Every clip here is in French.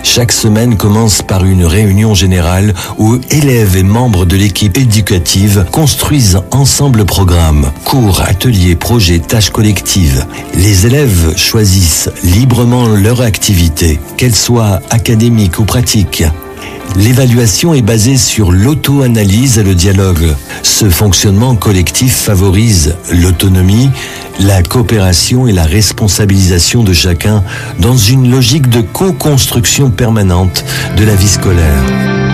Chaque semaine commence par une réunion générale où élèves et membres de l'équipe éducative construisent ensemble le programme. Cours, ateliers, projets, tâches collectives. Les élèves choisissent librement leur activité, qu'elle soit académique ou pratique. L'évaluation est basée sur l'auto-analyse et le dialogue. Ce fonctionnement collectif favorise l'autonomie, la coopération et la responsabilisation de chacun dans une logique de co-construction permanente de la vie scolaire.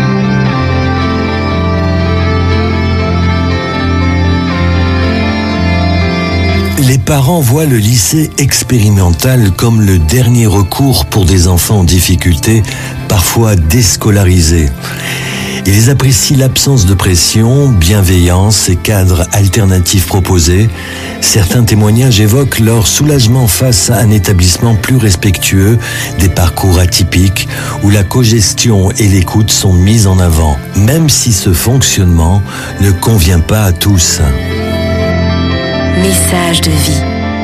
Les parents voient le lycée expérimental comme le dernier recours pour des enfants en difficulté, parfois déscolarisés. Ils apprécient l'absence de pression, bienveillance et cadres alternatifs proposés. Certains témoignages évoquent leur soulagement face à un établissement plus respectueux, des parcours atypiques, où la cogestion et l'écoute sont mises en avant, même si ce fonctionnement ne convient pas à tous. Message de vie.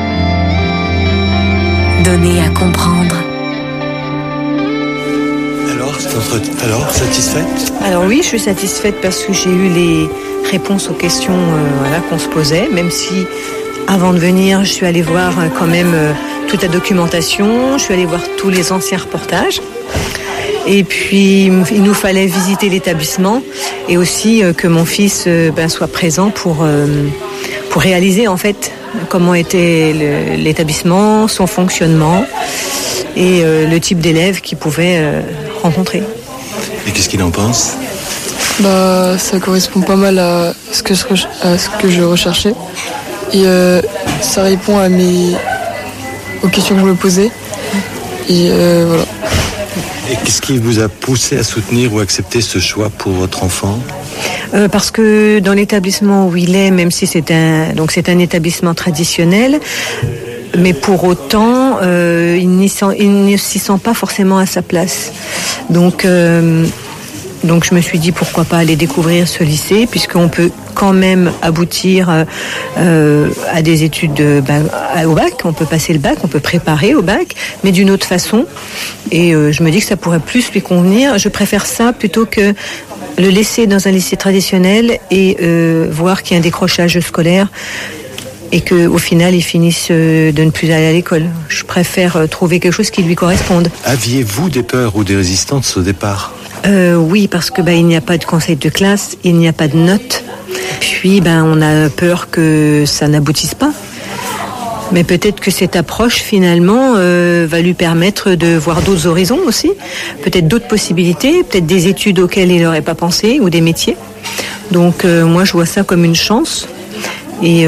Donner à comprendre. Alors, satisfaite ? Alors oui, je suis satisfaite parce que j'ai eu les réponses aux questions qu'on se posait, même si avant de venir, je suis allée voir quand même toute la documentation, je suis allée voir tous les anciens reportages. Et puis, il nous fallait visiter l'établissement et aussi que mon fils soit présent pour réaliser en fait comment était l'établissement, son fonctionnement et le type d'élèves qu'il pouvait rencontrer. Et qu'est-ce qu'il en pense ? Ça correspond pas mal à ce que je recherchais et ça répond aux questions que je me posais et voilà. Et qu'est-ce qui vous a poussé à soutenir ou accepter ce choix pour votre enfant ? Parce que dans l'établissement où il est, même si c'est un établissement traditionnel, mais pour autant, il ne s'y sent pas forcément à sa place. Donc je me suis dit pourquoi pas aller découvrir ce lycée, puisqu'on peut quand même aboutir à des études au bac. On peut passer le bac, on peut préparer au bac, mais d'une autre façon. Et je me dis que ça pourrait plus lui convenir. Je préfère ça plutôt que le laisser dans un lycée traditionnel et voir qu'il y a un décrochage scolaire et qu'au final, il finisse de ne plus aller à l'école. Je préfère trouver quelque chose qui lui corresponde. Aviez-vous des peurs ou des résistances au départ ? Oui, parce que il n'y a pas de conseil de classe, il n'y a pas de notes. Puis on a peur que ça n'aboutisse pas. Mais peut-être que cette approche finalement va lui permettre de voir d'autres horizons aussi, peut-être d'autres possibilités, peut-être des études auxquelles il n'aurait pas pensé ou des métiers. Donc moi je vois ça comme une chance. Et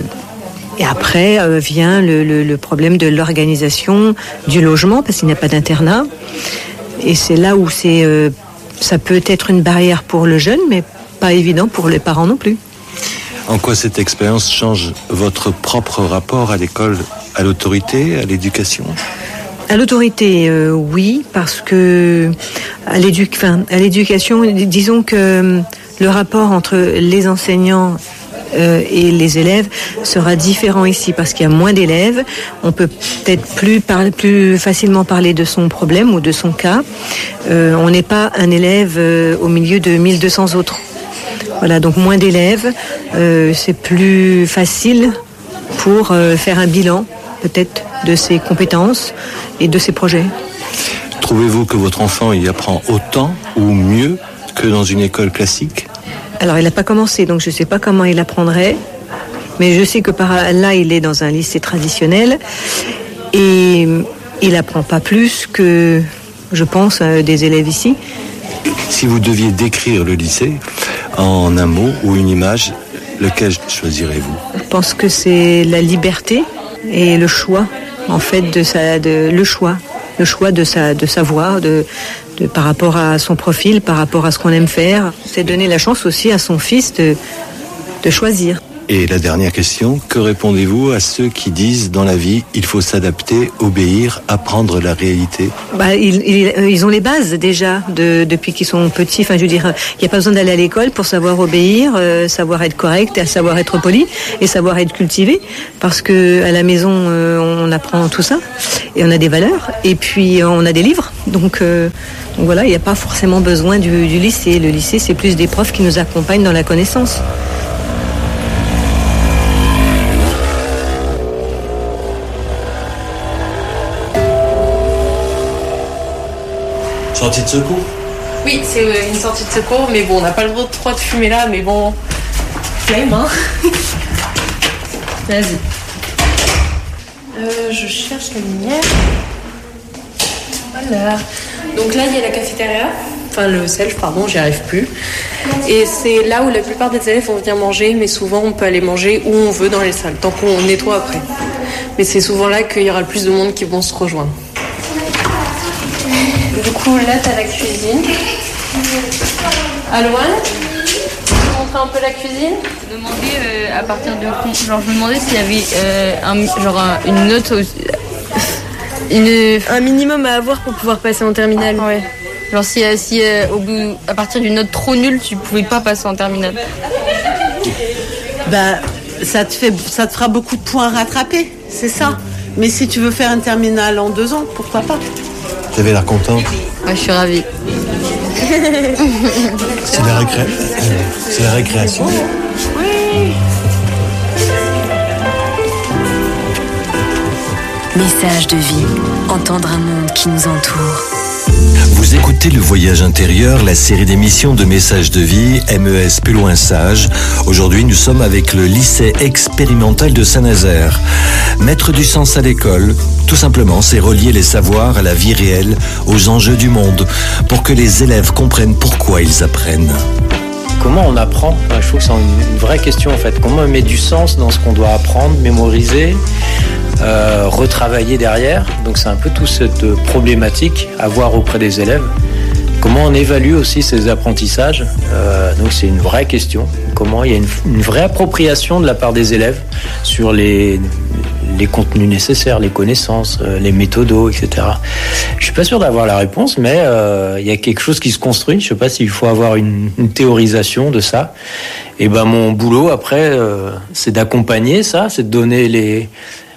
après vient le problème de l'organisation du logement, parce qu'il n'y a pas d'internat. Et c'est là où ça peut être une barrière pour le jeune, mais pas évident pour les parents non plus. En quoi cette expérience change votre propre rapport à l'école, à l'autorité, à l'éducation ? À l'autorité, oui, parce que à l'éducation, disons que le rapport entre les enseignants et les élèves sera différent ici parce qu'il y a moins d'élèves. On peut peut-être plus facilement parler de son problème ou de son cas. On n'est pas un élève au milieu de 1200 autres. Voilà, donc moins d'élèves, c'est plus facile pour faire un bilan peut-être de ses compétences et de ses projets. Trouvez-vous que votre enfant y apprend autant ou mieux que dans une école classique ? Alors, il n'a pas commencé, donc je ne sais pas comment il apprendrait. Mais je sais que là, il est dans un lycée traditionnel. Et il n'apprend pas plus que, je pense, des élèves ici. Si vous deviez décrire le lycée en un mot ou une image, lequel choisirez-vous ? Je pense que c'est la liberté et le choix, en fait, le choix de sa voie, par rapport à son profil, par rapport à ce qu'on aime faire. C'est donner la chance aussi à son fils de choisir. Et la dernière question, que répondez-vous à ceux qui disent dans la vie, il faut s'adapter, obéir, apprendre la réalité? Ils ont les bases déjà depuis qu'ils sont petits. Enfin, je veux dire, il n'y a pas besoin d'aller à l'école pour savoir obéir, savoir être correct, savoir être poli et savoir être cultivé. Parce que à la maison, on apprend tout ça et on a des valeurs. Et puis on a des livres. Donc voilà, il n'y a pas forcément besoin du lycée. Le lycée, c'est plus des profs qui nous accompagnent dans la connaissance. Sortie de secours? Oui, c'est une sortie de secours, mais bon, on n'a pas le droit de fumer là, mais bon, flemme, hein. Vas-y. Je cherche la lumière. Voilà. Donc là, il y a la cafétéria, enfin le self, pardon, j'y arrive plus. Et c'est là où la plupart des élèves vont venir manger, mais souvent on peut aller manger où on veut dans les salles, tant qu'on nettoie après. Mais c'est souvent là qu'il y aura le plus de monde qui vont se rejoindre. Du coup, là, t'as la cuisine. Aloane, tu peux montrer un peu la cuisine? Je me demandais à partir de... Genre, je me demandais s'il y avait une note... Un minimum à avoir pour pouvoir passer en terminale. Ouais. Genre, si à partir d'une note trop nulle, tu pouvais pas passer en terminale. Bah, ça te fera beaucoup de points à rattraper, c'est ça. Mais si tu veux faire une terminale en 2 ans, pourquoi pas? Vous avez l'air content? Ouais, je suis ravie. C'est la récréation? Oui. Message de vie. Entendre un monde qui nous entoure. Vous écoutez Le Voyage intérieur, la série d'émissions de Messages de vie, MES plus loin sage. Aujourd'hui, nous sommes avec le lycée expérimental de Saint-Nazaire. Mettre du sens à l'école, tout simplement, c'est relier les savoirs à la vie réelle, aux enjeux du monde, pour que les élèves comprennent pourquoi ils apprennent. Comment on apprend? Je trouve que c'est une vraie question en fait. Comment on met du sens dans ce qu'on doit apprendre, mémoriser, retravailler derrière? Donc c'est un peu toute cette problématique à voir auprès des élèves. Comment on évalue aussi ces apprentissages? Donc c'est une vraie question. Comment il y a une vraie appropriation de la part des élèves sur les contenus nécessaires, les connaissances, les méthodos, etc. Je suis pas sûr d'avoir la réponse, mais il y a quelque chose qui se construit. Je sais pas s'il faut avoir une théorisation de ça. Et ben mon boulot après, c'est d'accompagner ça, c'est de donner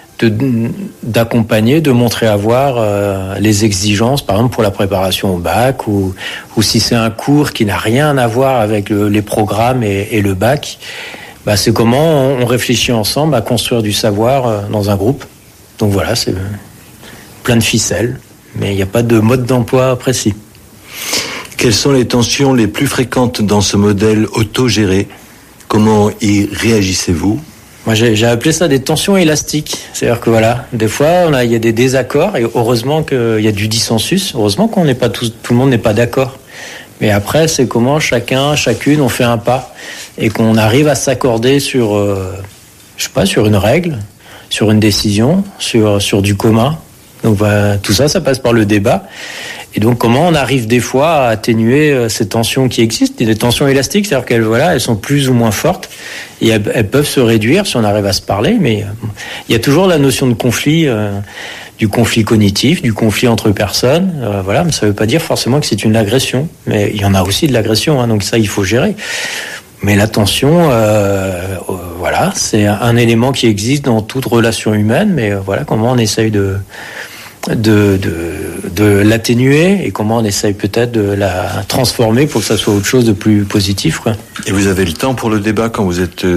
d'accompagner, de montrer à voir les exigences, par exemple pour la préparation au bac, ou si c'est un cours qui n'a rien à voir avec les programmes et le bac. Bah, c'est comment on réfléchit ensemble à construire du savoir dans un groupe. Donc voilà, c'est plein de ficelles, mais il n'y a pas de mode d'emploi précis. Quelles sont les tensions les plus fréquentes dans ce modèle autogéré? Comment y réagissez-vous? Moi, j'ai appelé ça des tensions élastiques. C'est-à-dire que voilà, des fois, il y a des désaccords, et heureusement qu'il y a du dissensus. Heureusement tout le monde n'est pas d'accord. Mais après, c'est comment chacune, on fait un pas et qu'on arrive à s'accorder sur, sur une règle, sur une décision, sur du commun. Donc, tout ça passe par le débat. Et donc, comment on arrive des fois à atténuer ces tensions qui existent, des tensions élastiques, c'est-à-dire qu'elles sont plus ou moins fortes et elles peuvent se réduire si on arrive à se parler. Mais il y a toujours la notion de conflit. Du conflit cognitif, du conflit entre personnes, mais ça ne veut pas dire forcément que c'est une agression, mais il y en a aussi de l'agression, donc ça il faut gérer. Mais la tension, c'est un élément qui existe dans toute relation humaine, mais comment on essaye de l'atténuer et comment on essaye peut-être de la transformer pour que ça soit autre chose de plus positif, quoi. Et vous avez le temps pour le débat quand vous êtes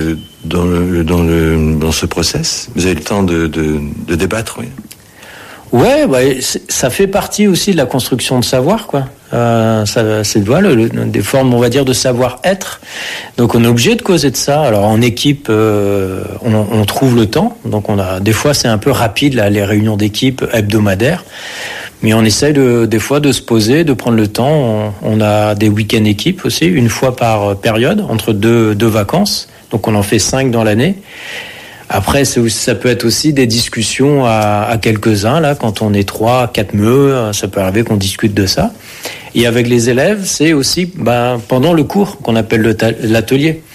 dans ce process? Vous avez le temps de débattre, oui? Ouais, ça fait partie aussi de la construction de savoir, quoi. C'est des formes, on va dire, de savoir-être. Donc on est obligé de causer de ça. Alors en équipe, on trouve le temps. Donc des fois c'est un peu rapide là, les réunions d'équipe hebdomadaires. Mais on essaye des fois de se poser, de prendre le temps. On a des week-ends équipes aussi, une fois par période, entre deux vacances. Donc on en fait 5 dans l'année. Après, ça peut être aussi des discussions à quelques-uns, là, quand on est 3, 4 meux, ça peut arriver qu'on discute de ça. Et avec les élèves, c'est aussi pendant le cours qu'on appelle l'atelier.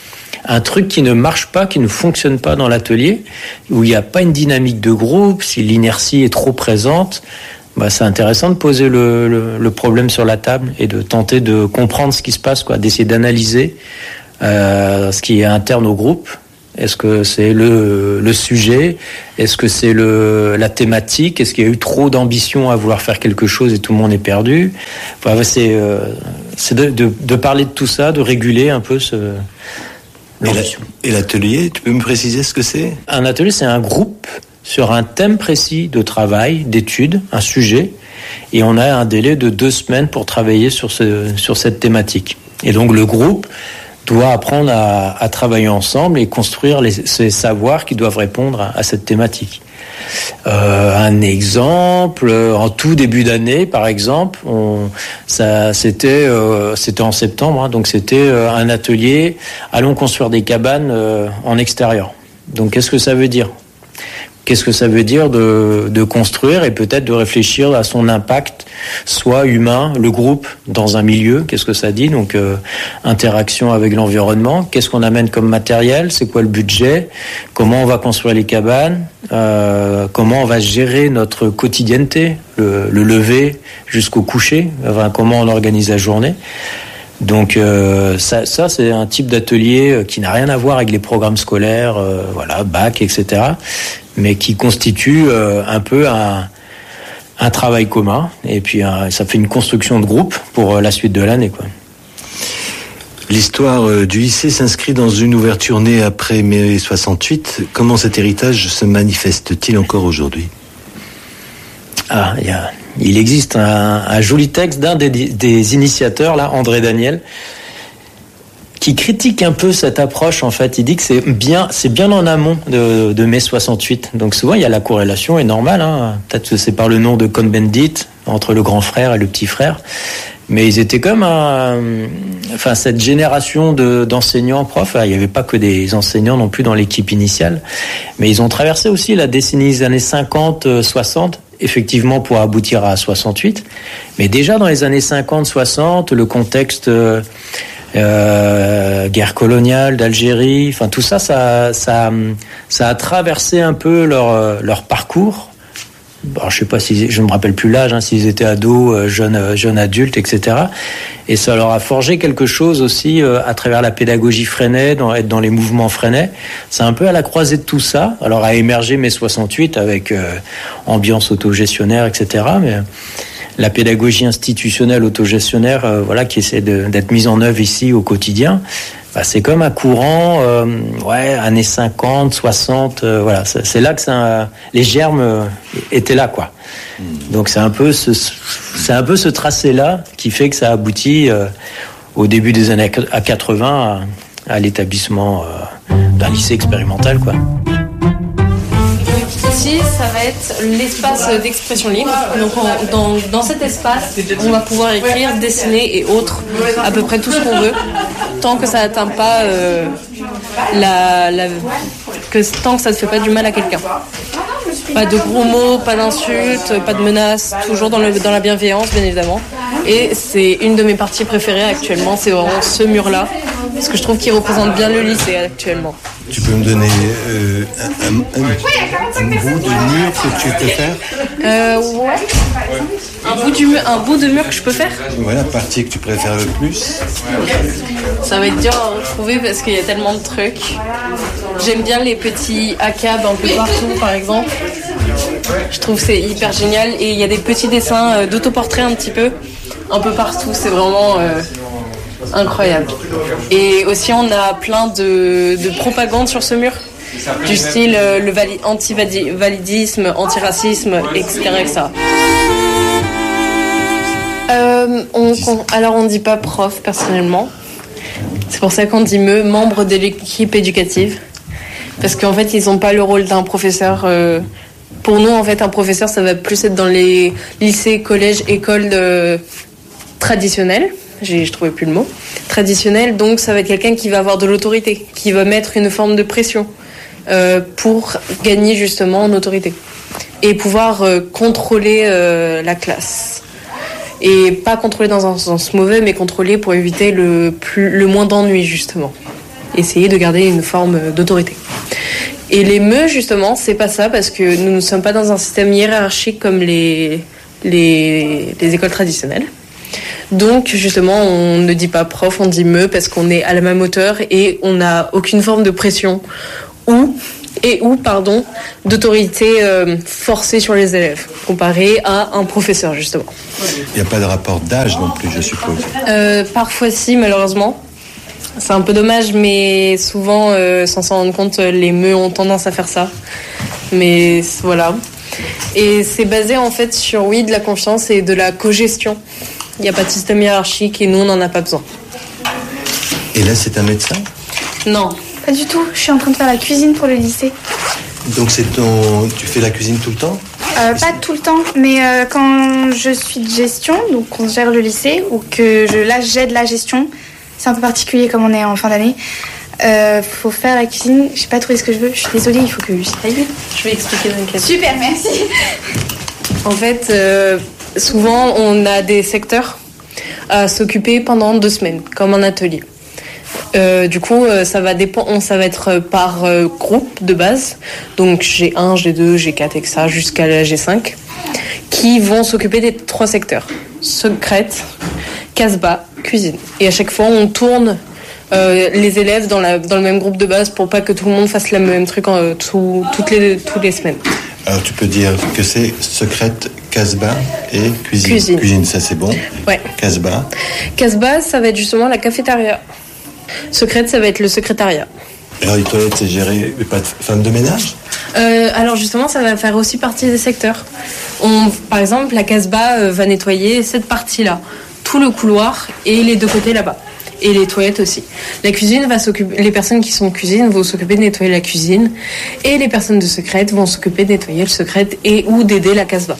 un truc qui ne marche pas, qui ne fonctionne pas dans l'atelier, où il n'y a pas une dynamique de groupe, si l'inertie est trop présente, c'est intéressant de poser le problème sur la table et de tenter de comprendre ce qui se passe, quoi, d'essayer d'analyser ce qui est interne au groupe. Est-ce que c'est le sujet? Est-ce que c'est la thématique? Est-ce qu'il y a eu trop d'ambition à vouloir faire quelque chose et tout le monde est perdu? C'est de parler de tout ça, de réguler un peu l'ambition. Et l'atelier, tu peux me préciser ce que c'est? Un atelier, c'est un groupe sur un thème précis de travail, d'étude, un sujet, et on a un délai de 2 semaines pour travailler sur cette thématique. Et donc le groupe doit apprendre à travailler ensemble et construire ces savoirs qui doivent répondre à cette thématique. Un exemple, en tout début d'année, par exemple, c'était en septembre, donc c'était un atelier, allons construire des cabanes en extérieur. Donc qu'est-ce que ça veut dire ? Qu'est-ce que ça veut dire de construire et peut-être de réfléchir à son impact, soit humain, le groupe dans un milieu, qu'est-ce que ça dit? Donc interaction avec l'environnement, qu'est-ce qu'on amène comme matériel, c'est quoi le budget, comment on va construire les cabanes, comment on va gérer notre quotidienneté, le lever jusqu'au coucher, comment on organise la journée. Donc ça c'est un type d'atelier qui n'a rien à voir avec les programmes scolaires, bac, etc., mais qui constitue un peu un travail commun, et puis ça fait une construction de groupe pour la suite de l'année, quoi. L'histoire du lycée s'inscrit dans une ouverture née après mai 68. Comment cet héritage se manifeste-t-il encore aujourd'hui? Il existe un joli texte d'un des initiateurs, là, André Daniel, qui critique un peu cette approche, en fait. Il dit que c'est bien en amont de mai 68. Donc souvent, il y a la corrélation est normale, hein. Peut-être que c'est par le nom de Cohn-Bendit, entre le grand frère et le petit frère. Mais ils étaient comme cette génération d'enseignants, profs. Il n'y avait pas que des enseignants non plus dans l'équipe initiale. Mais ils ont traversé aussi la décennie des années 50, 60, effectivement pour aboutir à 68. Mais déjà dans les années 50, 60, le contexte guerre coloniale d'Algérie, tout ça a traversé un peu leur parcours. Alors, je sais pas je me rappelle plus l'âge, s'ils étaient ados, jeunes adultes, etc. Et ça leur a forgé quelque chose aussi à travers la pédagogie Freinet, être dans les mouvements Freinet. C'est un peu à la croisée de tout ça. Alors a émergé mai 68 avec ambiance autogestionnaire, etc. Mais la pédagogie institutionnelle autogestionnaire, qui essaie d'être mise en œuvre ici au quotidien. C'est comme un courant, années 50, 60, c'est là que les germes étaient là, quoi. Donc c'est un peu ce tracé-là qui fait que ça aboutit au début des années 80 à l'établissement d'un lycée expérimental, quoi. Ici, ça va être l'espace d'expression libre. Donc dans cet espace, on va pouvoir écrire, dessiner et autres, à peu près tout ce qu'on veut, tant que ça n'atteint pas tant que ça ne fait pas du mal à quelqu'un. Pas de gros mots, pas d'insultes, pas de menaces, toujours dans la bienveillance, bien évidemment. Et c'est une de mes parties préférées actuellement, c'est vraiment ce mur-là, parce que je trouve qu'il représente bien le lycée actuellement. Tu peux me donner un bout de mur que tu peux faire? Ouais. Un bout de mur que je peux faire? Ouais, la partie que tu préfères le plus. Ça va être dur à retrouver parce qu'il y a tellement de trucs. J'aime bien les petits ACAB un peu partout, par exemple. Je trouve que c'est hyper génial. Et il y a des petits dessins d'autoportraits un peu partout. C'est vraiment incroyable. Et aussi, on a plein de propagande sur ce mur. Du style le anti-validisme, anti-racisme, etc. Alors, on ne dit pas prof, personnellement. C'est pour ça qu'on dit membre de l'équipe éducative. Parce qu'en fait, ils n'ont pas le rôle d'un professeur. Pour nous, en fait, un professeur, ça va plus être dans les lycées, collèges, écoles traditionnelles. Je trouvais plus le mot. Traditionnel, donc ça va être quelqu'un qui va avoir de l'autorité, qui va mettre une forme de pression pour gagner justement en autorité. Et pouvoir contrôler la classe. Et pas contrôler dans un sens mauvais, mais contrôler pour éviter le moins d'ennuis, justement. essayer de garder une forme d'autorité. Et les meux, justement, c'est pas ça, parce que nous ne sommes pas dans un système hiérarchique comme les écoles traditionnelles. Donc, justement, on ne dit pas prof, on dit meux, parce qu'on est à la même hauteur et on n'a aucune forme de pression ou d'autorité forcée sur les élèves, comparé à un professeur, justement. Il n'y a pas de rapport d'âge non plus, je suppose. Parfois si, malheureusement. C'est un peu dommage, mais souvent, sans s'en rendre compte, les meux ont tendance à faire ça. Mais voilà. Et c'est basé en fait sur, de la confiance et de la cogestion. Il n'y a pas de système hiérarchique et nous, on n'en a pas besoin. Et là, c'est un médecin ? Non. Pas du tout. Je suis en train de faire la cuisine pour le lycée. Donc tu fais la cuisine tout le temps ? Pas tout le temps, mais quand je suis de gestion, donc on gère le lycée, ou que j'aide la gestion, c'est un peu particulier comme on est en fin d'année. Faut faire la cuisine, je sais pas trouvé ce que je veux, je suis désolée, il faut que je aille vite. Je vais expliquer dans quel. Super, merci. En fait, souvent on a des secteurs à s'occuper pendant 2 semaines, comme un atelier. Du coup, ça va être par groupe de base, donc G1, G2, G4, etc., jusqu'à la G5, qui vont s'occuper des 3 secteurs. Secrète, casse-bas, cuisine. Et à chaque fois, on tourne les élèves dans le même groupe de base pour pas que tout le monde fasse le même truc toutes les semaines. Alors tu peux dire que c'est secrète, casse-bas et cuisine. Cuisine, ça c'est bon. Ouais. Casse-bas. Casse-bas, ça va être justement la cafétéria. Secrète, ça va être le secrétariat. Alors les toilettes, c'est géré pas de femme de ménage ? Alors justement, ça va faire aussi partie des secteurs. Par exemple, la casse-bas va nettoyer cette partie-là, tout le couloir et les 2 côtés là-bas. Et les toilettes aussi. La cuisine va s'occuper, les personnes qui sont en cuisine vont s'occuper de nettoyer la cuisine et les personnes de secrète vont s'occuper de nettoyer le secrète et ou d'aider la casse-bas.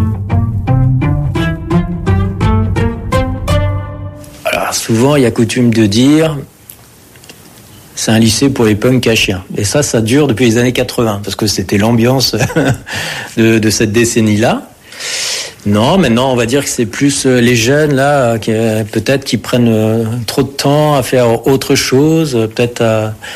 Alors souvent, il y a coutume de dire c'est un lycée pour les punks à chiens. Et ça dure depuis les années 80 parce que c'était l'ambiance de cette décennie-là. Non, maintenant on va dire que c'est plus les jeunes là qui prennent trop de temps à faire autre chose, peut-être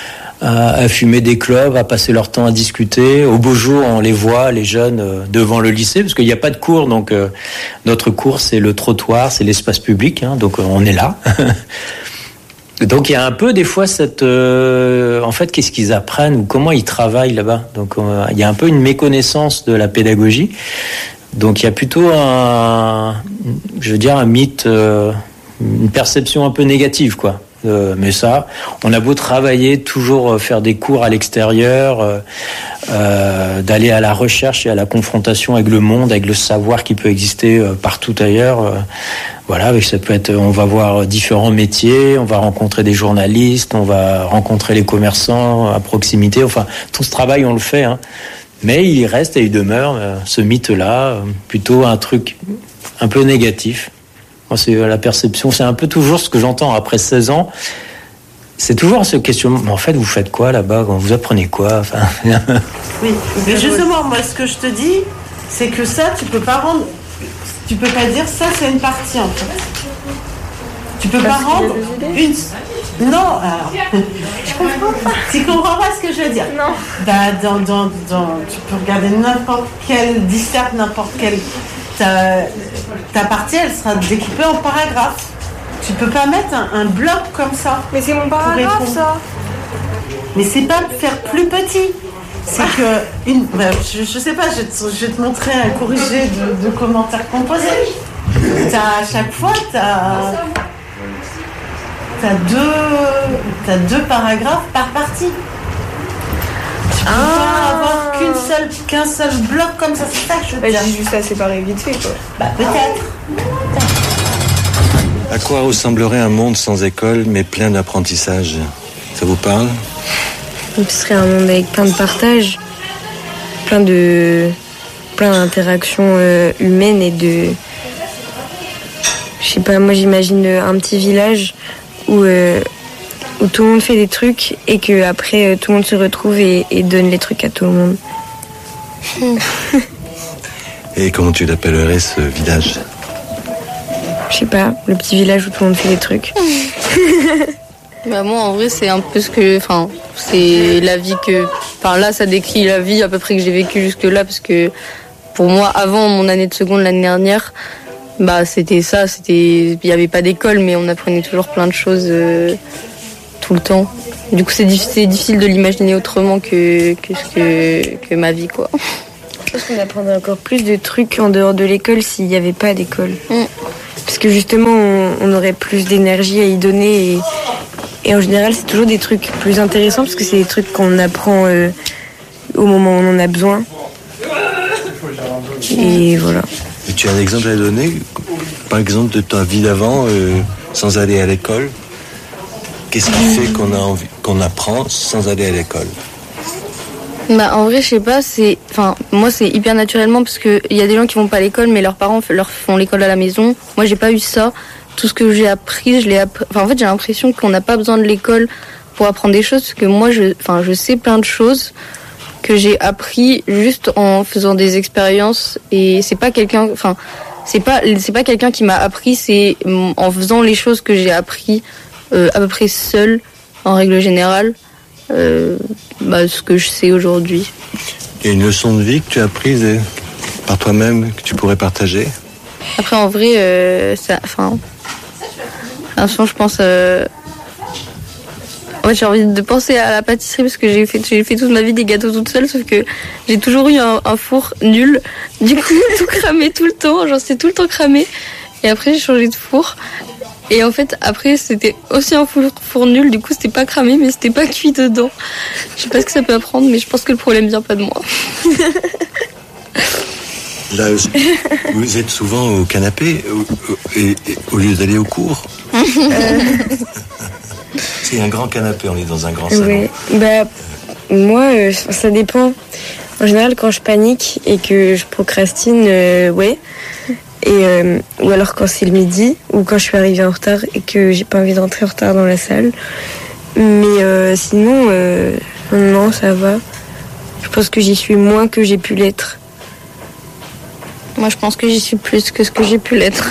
à fumer des clopes, à passer leur temps à discuter. Au beau jour, on les voit, les jeunes, devant le lycée, parce qu'il n'y a pas de cours, donc notre cours c'est le trottoir, c'est l'espace public, donc on est là. Donc il y a un peu des fois en fait, qu'est-ce qu'ils apprennent ou comment ils travaillent là-bas. Donc il y a un peu une méconnaissance de la pédagogie. Donc il y a plutôt un mythe, une perception un peu négative, quoi. Mais ça, on a beau travailler, toujours faire des cours à l'extérieur, d'aller à la recherche et à la confrontation avec le monde, avec le savoir qui peut exister partout ailleurs. Voilà, ça peut être, on va voir différents métiers, on va rencontrer des journalistes, on va rencontrer les commerçants à proximité. Enfin, tout ce travail, on le fait, hein. Mais il reste et il demeure ce mythe-là, plutôt un truc un peu négatif. Moi, c'est la perception, c'est un peu toujours ce que j'entends après 16 ans. C'est toujours ce questionnement. Mais en fait, vous faites quoi là-bas ? Vous apprenez quoi ? Enfin... Oui, mais justement, moi, ce que je te dis, c'est que ça, tu peux pas dire ça, c'est une partie en fait. Tu peux pas rendre une. Non, alors. Je comprends pas. Tu comprends pas ce que je veux dire ? Non. Tu peux regarder n'importe quelle disserte, n'importe quelle. Ta partie, elle sera découpée en paragraphes. Tu peux pas mettre un bloc comme ça. Mais c'est mon paragraphe, ça. Mais c'est pas faire plus petit. C'est que je sais pas, je vais te montrer un corrigé de commentaires composés. À chaque fois, t'as deux paragraphes par partie. Tu peux pas avoir qu'un seul bloc comme ça, c'est ça que je veux dire. J'ai juste à séparer vite fait, quoi. Peut-être. À quoi ressemblerait un monde sans école mais plein d'apprentissage ? Ça vous parle ? Ce serait un monde avec plein de partage, plein d'interactions humaines et de... Je sais pas, moi j'imagine un petit village où tout le monde fait des trucs et que après tout le monde se retrouve et donne les trucs à tout le monde. Et comment tu l'appellerais ce village ? Je sais pas, le petit village où tout le monde fait des trucs. Bah moi en vrai c'est un peu c'est la vie là ça décrit la vie à peu près que j'ai vécue jusque là, parce que pour moi avant mon année de seconde l'année dernière, c'était il n'y avait pas d'école mais on apprenait toujours plein de choses tout le temps. Du coup c'est difficile de l'imaginer autrement que ma vie quoi. Je pense qu'on apprendrait encore plus de trucs en dehors de l'école s'il n'y avait pas d'école. Parce que justement on aurait plus d'énergie à y donner et en général, c'est toujours des trucs plus intéressants parce que c'est des trucs qu'on apprend au moment où on en a besoin. Et voilà. Et tu as un exemple à donner, par exemple, de ta vie d'avant, sans aller à l'école? Qu'est-ce qui fait qu'on apprend sans aller à l'école? En vrai, je sais pas, moi c'est hyper naturellement parce que il y a des gens qui vont pas à l'école mais leurs parents leur font l'école à la maison. Moi, j'ai pas eu ça. Tout ce que j'ai appris, en fait, j'ai l'impression qu'on n'a pas besoin de l'école pour apprendre des choses, parce que moi, je sais plein de choses que j'ai appris juste en faisant des expériences, et c'est pas quelqu'un qui m'a appris, c'est en faisant les choses que j'ai appris à peu près seule, en règle générale, ce que je sais aujourd'hui. Il y a une leçon de vie que tu as apprise par toi-même, que tu pourrais partager? Après, en vrai, je pense. J'ai envie de penser à la pâtisserie parce que j'ai fait toute ma vie des gâteaux toute seule, sauf que j'ai toujours eu un four nul. Du coup, tout cramé tout le temps. C'est tout le temps cramé. Et après, j'ai changé de four. Et en fait, après, c'était aussi un four nul. Du coup, c'était pas cramé, mais c'était pas cuit dedans. Je sais pas ce que ça peut apprendre, mais je pense que le problème vient pas de moi. Là, vous êtes souvent au canapé au lieu d'aller au cours. C'est un grand canapé, on est dans un grand salon. Oui. Moi, ça dépend. En général, quand je panique et que je procrastine, ouais. Ou alors quand c'est le midi, ou quand je suis arrivée en retard et que j'ai pas envie de rentrer en retard dans la salle. Mais sinon, non, ça va. Je pense que j'y suis moins que j'ai pu l'être. Moi, je pense que j'y suis plus que ce que j'ai pu l'être.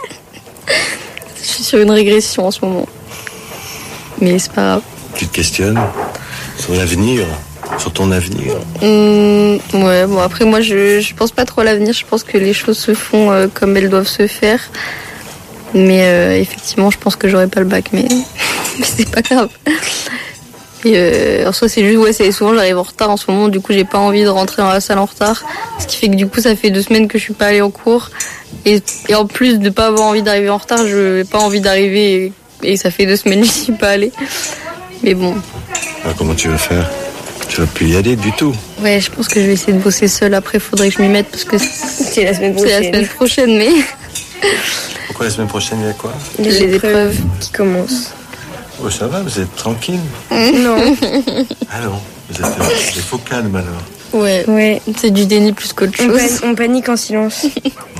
Je suis sur une régression en ce moment. Mais c'est pas grave. Tu te questionnes sur l'avenir, sur ton avenir? Ouais, bon, après, moi, je pense pas trop à l'avenir. Je pense que les choses se font comme elles doivent se faire. Mais effectivement, je pense que j'aurai pas le bac, mais c'est pas grave. Et en soi, c'est juste, souvent j'arrive en retard en ce moment, du coup j'ai pas envie de rentrer dans la salle en retard, ce qui fait que du coup ça fait 2 semaines que je suis pas allée en cours, et en plus de pas avoir envie d'arriver en retard, je n'ai pas envie d'arriver, et ça fait 2 semaines que je suis pas allée. Mais bon. Alors, comment tu vas faire? Tu vas plus y aller du tout? Ouais, je pense que je vais essayer de bosser seule, après faudrait que je m'y mette, parce que c'est la semaine prochaine, mais... Pourquoi la semaine prochaine, il y a quoi? Les épreuves qui commencent. Oh, ça va, vous êtes tranquille? Non. Ah non, vous êtes faux calme alors. Ouais, c'est du déni plus qu'autre chose. On panique en silence.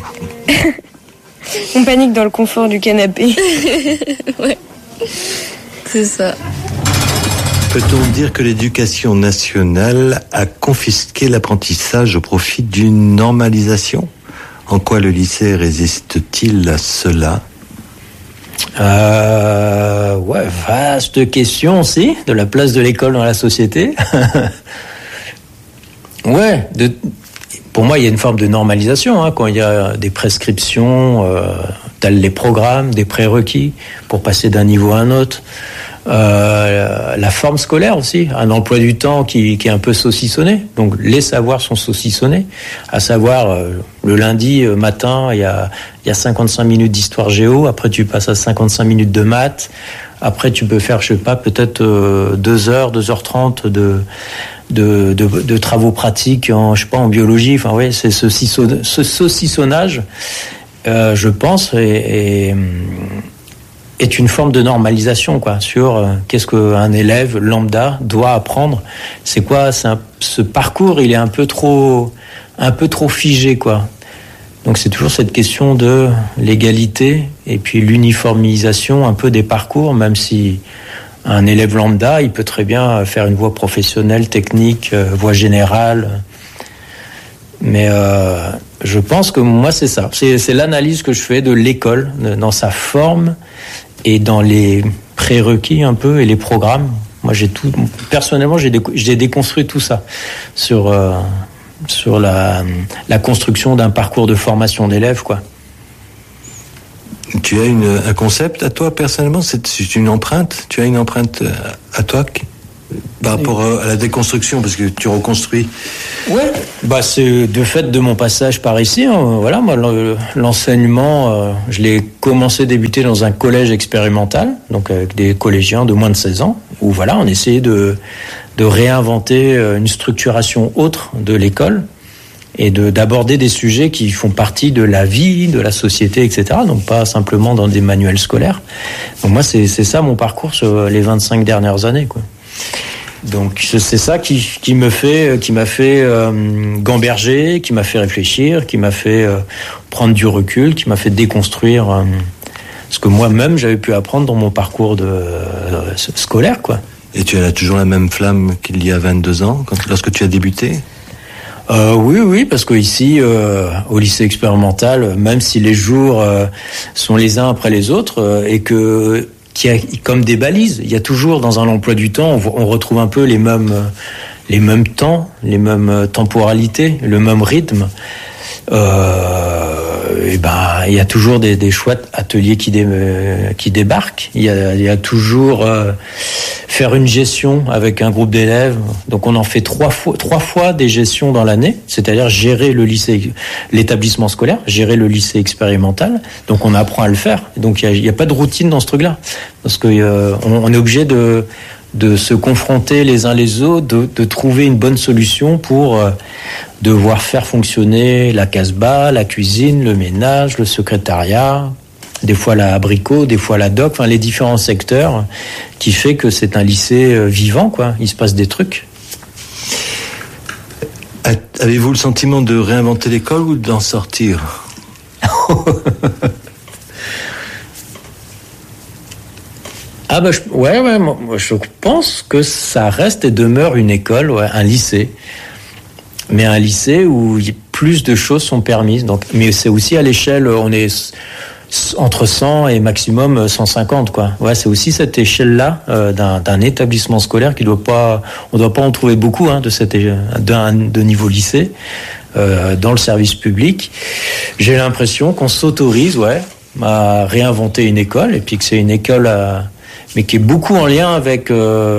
On panique dans le confort du canapé. Ouais, c'est ça. Peut-on dire que l'éducation nationale a confisqué l'apprentissage au profit d'une normalisation? En quoi le lycée résiste-t-il à cela? Ouais, vaste question aussi, de la place de l'école dans la société. Ouais, pour moi, il y a une forme de normalisation, hein, quand il y a des prescriptions, tels les programmes, des prérequis pour passer d'un niveau à un autre. La forme scolaire aussi, un emploi du temps qui est un peu saucissonné. Donc les savoirs sont saucissonnés, à savoir le lundi matin il y a 55 minutes d'histoire géo, après tu passes à 55 minutes de maths, après tu peux faire, je sais pas, peut-être 2h30 de travaux pratiques en biologie. Enfin ouais, c'est ce saucissonnage, je pense, est une forme de normalisation, quoi, sur qu'est-ce qu'un élève lambda doit apprendre. C'est quoi, ce parcours, il est un peu trop figé, quoi. Donc c'est toujours cette question de l'égalité et puis l'uniformisation un peu des parcours, même si un élève lambda, il peut très bien faire une voie professionnelle, technique, voie générale. Mais je pense que moi, c'est ça. C'est l'analyse que je fais de l'école, dans sa forme et dans les prérequis un peu et les programmes. Moi, personnellement, j'ai déconstruit tout ça sur la construction d'un parcours de formation d'élèves, quoi. Tu as un concept à toi personnellement, c'est une empreinte. Tu as une empreinte à toi par rapport à la déconstruction, parce que tu reconstruis. Ouais. C'est de fait de mon passage par ici. Voilà, moi l'enseignement, je l'ai débuté dans un collège expérimental, donc avec des collégiens de moins de 16 ans, où voilà, on essayait de réinventer une structuration autre de l'école et d'aborder des sujets qui font partie de la vie, de la société, etc. Donc pas simplement dans des manuels scolaires. Donc moi, c'est ça mon parcours sur les 25 dernières années, quoi. Donc c'est ça qui m'a fait gamberger, qui m'a fait réfléchir, qui m'a fait prendre du recul, qui m'a fait déconstruire ce que moi-même j'avais pu apprendre dans mon parcours scolaire, quoi. Et tu as toujours la même flamme qu'il y a 22 ans, lorsque tu as débuté ? Oui, parce que ici, au lycée expérimental, même si les jours sont les uns après les autres, et que qu'il y a comme des balises, il y a toujours dans un emploi du temps, on retrouve un peu les mêmes temps, les mêmes temporalités, le même rythme. Il y a toujours des chouettes ateliers qui débarquent. Il y a toujours faire une gestion avec un groupe d'élèves. Donc on en fait trois fois des gestions dans l'année, c'est-à-dire gérer l'établissement scolaire, gérer le lycée expérimental. Donc on apprend à le faire. Donc il y a pas de routine dans ce truc-là, parce que on est obligé de se confronter les uns les autres, de trouver une bonne solution pour devoir faire fonctionner la Casbah, la cuisine, le ménage, le secrétariat, des fois la abricot, des fois la doc, les différents secteurs, qui fait que c'est un lycée vivant, quoi. Il se passe des trucs. Avez-vous le sentiment de réinventer l'école ou d'en sortir ? Moi, je pense que ça reste et demeure une école, un lycée. Mais un lycée où plus de choses sont permises. Donc, mais c'est aussi à l'échelle, on est entre 100 et maximum 150, quoi. Ouais, c'est aussi cette échelle-là d'un établissement scolaire on doit pas en trouver beaucoup, de niveau lycée dans le service public. J'ai l'impression qu'on s'autorise, à réinventer une école, et puis que c'est une école mais qui est beaucoup en lien avec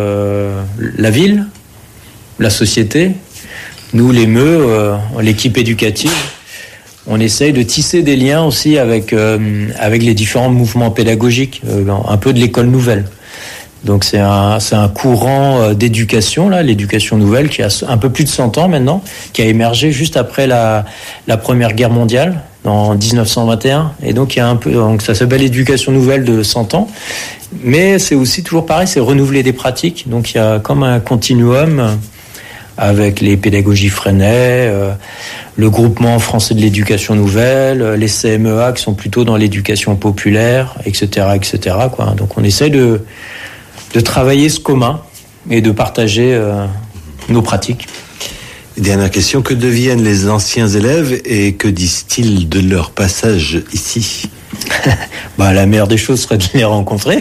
la ville, la société. Nous, les Meux, l'équipe éducative, on essaye de tisser des liens aussi avec les différents mouvements pédagogiques, un peu de l'école nouvelle. Donc c'est un courant d'éducation, l'éducation nouvelle, qui a un peu plus de 100 ans maintenant, qui a émergé juste après la Première Guerre mondiale, en 1921. Et donc il y a donc ça s'appelle l'éducation nouvelle de 100 ans. Mais c'est aussi toujours pareil, c'est renouveler des pratiques. Donc il y a comme un continuum avec les pédagogies Freinet, le groupement français de l'éducation nouvelle, les CMEA qui sont plutôt dans l'éducation populaire, etc., quoi. Donc on essaie de travailler ce commun et de partager nos pratiques. Dernière question, que deviennent les anciens élèves et que disent-ils de leur passage ici ? La meilleure des choses serait de les rencontrer.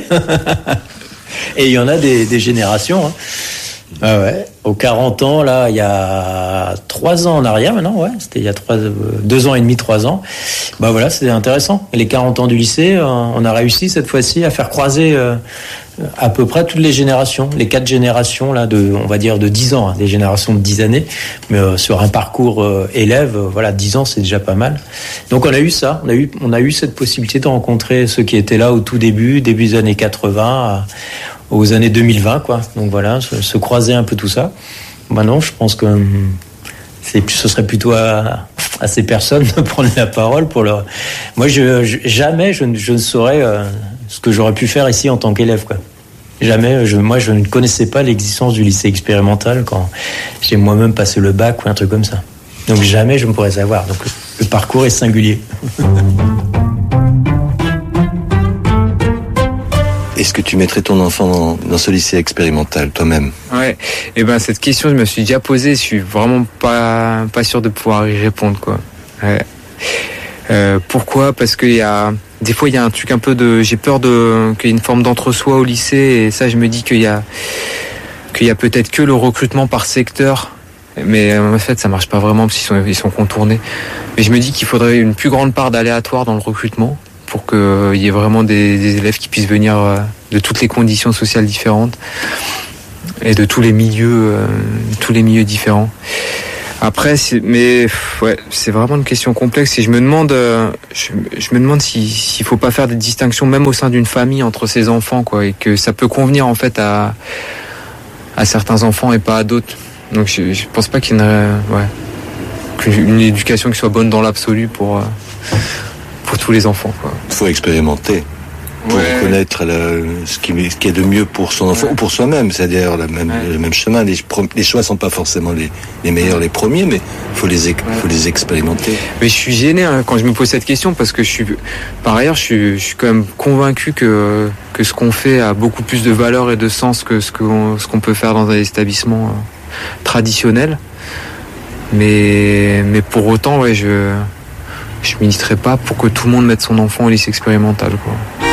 Et il y en a des générations. Ah ouais. Aux 40 ans, là, il y a 3 ans en arrière maintenant, c'était il y a 2 ans et demi, 3 ans. C'était intéressant. Et les 40 ans du lycée, on a réussi cette fois-ci à faire croiser à peu près toutes les générations, les 4 générations là on va dire de 10 ans, des générations de 10 années, mais sur un parcours élève, 10 ans c'est déjà pas mal. Donc on a eu ça, on a eu cette possibilité de rencontrer ceux qui étaient là au tout début des années 80 aux années 2020, quoi. Donc voilà, se croiser un peu tout ça. Maintenant, je pense que ce serait plutôt à ces personnes de prendre la parole pour leur. Moi, jamais je ne saurais ce que j'aurais pu faire ici en tant qu'élève, quoi. Jamais. Moi, je ne connaissais pas l'existence du lycée expérimental quand j'ai moi-même passé le bac ou un truc comme ça. Donc jamais je ne pourrais savoir. Donc le parcours est singulier. Est-ce que tu mettrais ton enfant dans ce lycée expérimental, toi-même ? Ouais. Et cette question, je me suis déjà posée. Je suis vraiment pas sûr de pouvoir y répondre, quoi. Ouais. Pourquoi ? Parce qu'il y a des fois il y a un truc un peu j'ai peur qu'il y ait une forme d'entre-soi au lycée, et ça je me dis qu'il y a peut-être que le recrutement par secteur, mais en fait ça marche pas vraiment parce qu'ils sont contournés. Mais je me dis qu'il faudrait une plus grande part d'aléatoire dans le recrutement pour qu'il y ait vraiment des élèves qui puissent venir de toutes les conditions sociales différentes et de tous les milieux différents. Après, c'est vraiment une question complexe, et je me demande s'il faut pas faire des distinctions même au sein d'une famille entre ses enfants, quoi, et que ça peut convenir en fait à certains enfants et pas à d'autres. Donc je pense pas qu'il y ait qu'une éducation qui soit bonne dans l'absolu pour tous les enfants, quoi. Il faut expérimenter pour connaître ce qui est de mieux pour son enfant ou pour soi-même. C'est d'ailleurs le même chemin. Les choix sont pas forcément les meilleurs, les premiers, mais faut les expérimenter. Mais je suis gêné quand je me pose cette question, parce que par ailleurs, je suis quand même convaincu que ce qu'on fait a beaucoup plus de valeur et de sens que ce qu'on peut faire dans un établissement traditionnel. Mais pour autant, je militerai pas pour que tout le monde mette son enfant au lycée expérimental, quoi.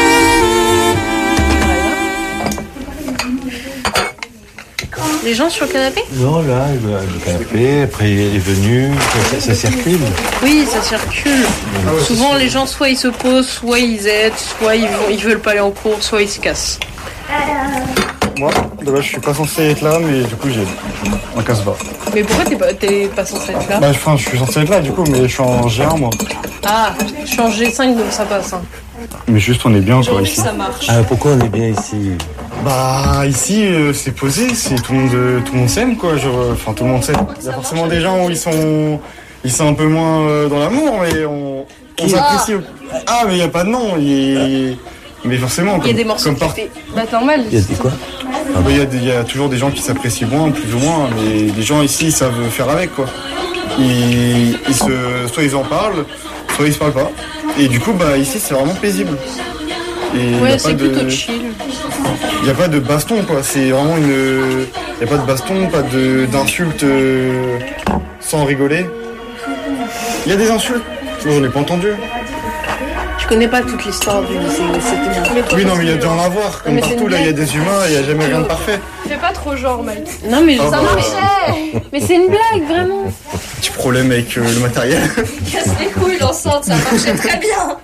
Les gens sur le canapé ? Non, là, le canapé, après il est venu, ça circule. Oui, ça circule. Souvent, les gens, soit ils se posent, soit ils aident, soit ils veulent pas aller en cours, soit ils se cassent. Moi, de base, je suis pas censé être là, mais du coup, j'ai un casse-bas. Mais pourquoi t'es pas censé être là ? Je suis censé être là, du coup, mais je suis en G1, moi. Ah, je suis en G5, donc ça passe. Mais juste, on est bien, quoi, ici. Ça marche. Pourquoi on est bien ici ? Ici, c'est posé, c'est tout le monde s'aime, quoi. Tout le monde s'aime. Il y a forcément des gens où ils sont un peu moins dans l'amour, mais on s'apprécie. Mais il n'y a pas de nom. Mais forcément, il y a des morceaux qui fait normal. Il y a quoi ? Il y a toujours des gens qui s'apprécient moins, plus ou moins, mais les gens ici, ils savent faire avec, quoi. Soit ils en parlent, soit ils se parlent pas. Et du coup, ici, c'est vraiment paisible. Et c'est plutôt chill. Il n'y a pas de baston, quoi. C'est vraiment il n'y a pas de baston, pas d'insultes sans rigoler. Il y a des insultes. Moi, j'en ai pas entendu. Je connais pas toute l'histoire du lycée, mais c'était bien. Oui, non, mais il y a dû en avoir. Comme partout, là, il y a des humains, il n'y a jamais rien de parfait. Fais pas trop genre, Mike. Non, mais ça marchait. Mais c'est une blague, vraiment. Petit problème avec le matériel. Casse les couilles, l'enceinte, ça marchait très bien.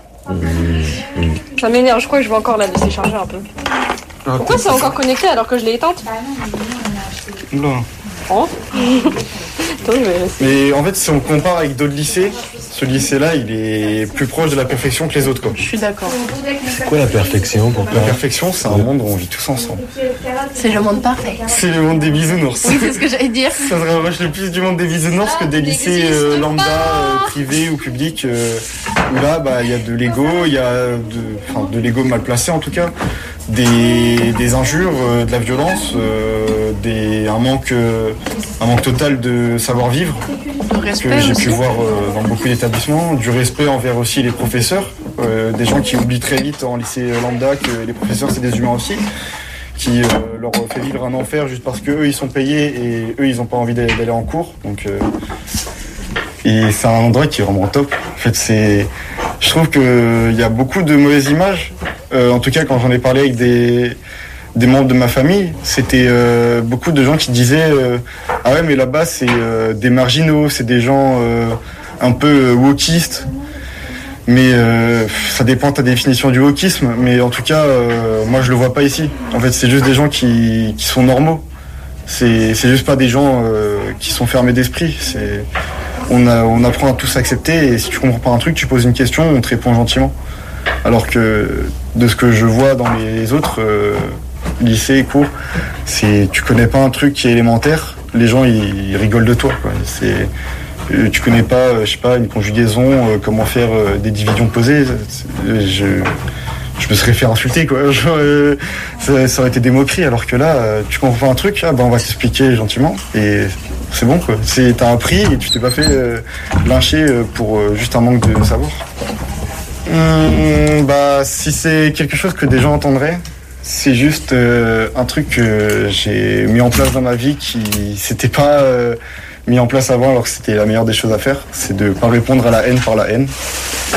Ça m'énerve, je crois que je vais encore la laisser charger un peu. Pourquoi c'est encore connecté alors que je l'ai éteinte ? Non. Oh. Attends, je vais laisser. Mais en fait, si on compare avec d'autres lycées, ce lycée-là, il est plus proche de la perfection que les autres, quoi. Je suis d'accord. C'est quoi la perfection pour toi ? La perfection, c'est un monde où on vit tous ensemble. C'est le monde parfait. C'est le monde des bisounours. Oui, c'est ce que j'allais dire. Ça se rapproche le plus du monde des bisounours que des lycées lambda, privés ou publics, où là, il y a de l'ego, il y a de l'ego mal placé en tout cas, des injures, de la violence, un manque total de savoir-vivre que j'ai pu voir dans beaucoup d'établissements, du respect envers aussi les professeurs, des gens qui oublient très vite en lycée lambda que les professeurs c'est des humains aussi, qui leur fait vivre un enfer juste parce que eux ils sont payés et eux ils n'ont pas envie d'aller en cours. Donc et c'est un endroit qui est vraiment top. En fait, je trouve que il y a beaucoup de mauvaises images. En tout cas, quand j'en ai parlé avec des membres de ma famille, c'était beaucoup de gens qui disaient ah ouais, mais là-bas c'est des marginaux, c'est des gens un peu wokistes. Mais ça dépend de ta définition du wokisme. Mais en tout cas, moi je le vois pas ici. En fait, c'est juste des gens qui sont normaux. C'est juste pas des gens qui sont fermés d'esprit. On apprend à tous accepter, et si tu comprends pas un truc, tu poses une question, on te répond gentiment. Alors que de ce que je vois dans les autres lycées et cours, tu connais pas un truc qui est élémentaire, les gens ils rigolent de toi, quoi. Tu connais pas, je sais pas, une conjugaison, comment faire des divisions posées. Je me serais fait insulter, quoi. Ça aurait été des moqueries, alors que là, tu comprends pas un truc, on va t'expliquer gentiment, et c'est bon, quoi. T'as appris et tu t'es pas fait lyncher pour juste un manque de savoir. Si c'est quelque chose que des gens entendraient, c'est juste un truc que j'ai mis en place dans ma vie qui s'était pas mis en place avant alors que c'était la meilleure des choses à faire, c'est de pas répondre à la haine par la haine.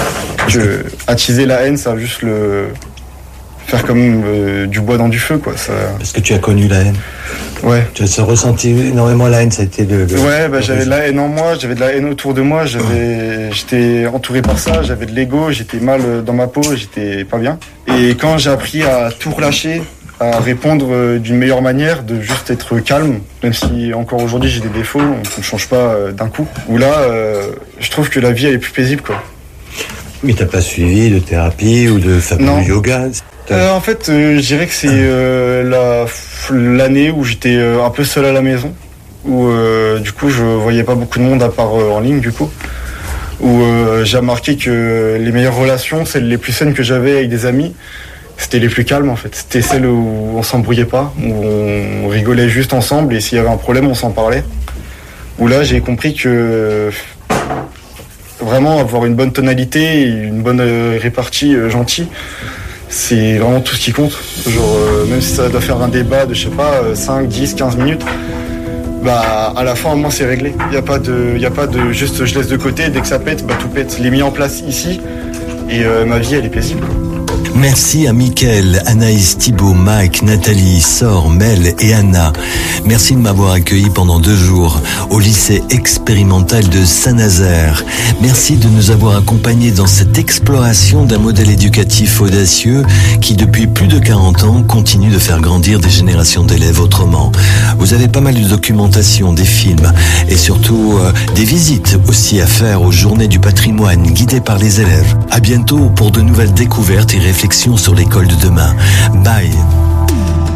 que attiser la haine, ça va juste faire comme du bois dans du feu, quoi. Ça... Parce que tu as connu la haine. Ouais. Tu as ressenti énormément la haine, ça a été Ouais, j'avais de la haine en moi, j'avais de la haine autour de moi, j'étais entouré par ça, j'avais de l'ego, j'étais mal dans ma peau, j'étais pas bien. Et quand j'ai appris à tout relâcher, à répondre d'une meilleure manière, de juste être calme, même si encore aujourd'hui j'ai des défauts, on ne change pas d'un coup. Où là, je trouve que la vie elle est plus paisible, quoi. Mais t'as pas suivi de thérapie ou de fameux yoga? En fait, je dirais que c'est l'année où j'étais un peu seul à la maison, où du coup je voyais pas beaucoup de monde à part en ligne, du coup, où j'ai remarqué que les meilleures relations, celles les plus saines que j'avais avec des amis, c'était les plus calmes en fait. C'était celles où on s'embrouillait pas, où on rigolait juste ensemble et s'il y avait un problème, on s'en parlait. Où là, j'ai compris que vraiment avoir une bonne tonalité et une bonne répartie gentille, c'est vraiment tout ce qui compte. Genre, même si ça doit faire un débat de, je sais pas, 5, 10, 15 minutes, bah, à la fin, au moins, c'est réglé. Il n'y a pas de juste je laisse de côté, dès que ça pète, bah, tout pète. Il est mis en place ici, et ma vie, elle est paisible. Merci à Mickaël, Anaïs, Thibaut, Mike, Nathalie, Sor, Mel et Anna. Merci de m'avoir accueilli pendant 2 jours au lycée expérimental de Saint-Nazaire. Merci de nous avoir accompagnés dans cette exploration d'un modèle éducatif audacieux qui, depuis plus de 40 ans, continue de faire grandir des générations d'élèves autrement. Vous avez pas mal de documentation, des films et surtout des visites aussi à faire aux journées du patrimoine guidées par les élèves. À bientôt pour de nouvelles découvertes et réflexions sur l'école de demain. Bye.